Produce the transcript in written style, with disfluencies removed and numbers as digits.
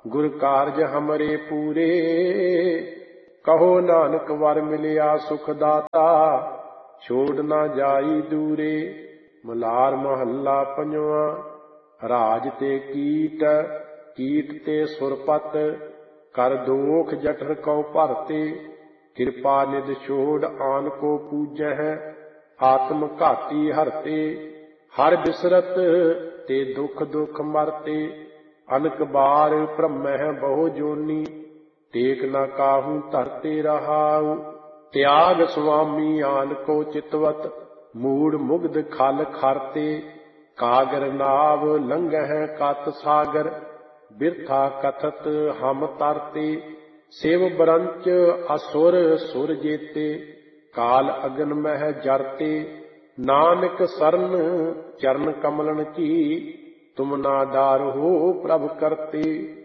गुर कारज हमरे पूरे। कहो नानक वर मिलिया सुख दाता, छोड़ ना जाई दूरे। मलार महला पंजवा। राज ते कीट, कीट ते सुरपत, कर दोख जठर कौ भरते। कृपा निध छोड़ आन को पूजह, आत्म घाती हरते। हर बिसरत ते दुख दुख मरते। अनक बार भ्रमह बहु जोनी, टेक न काहू धरते रहाऊ। त्याग स्वामी आन को चितवत, मूड मुग्ध खल खरते। कागर नाव लंघह कत सागर, बिरथा कथत हम तरते। शिव बरंच असुर सुर जेते, काल अगन मह जरते। नानक सरन चरण कमलन की, तुम ना डार हो प्रभ करते।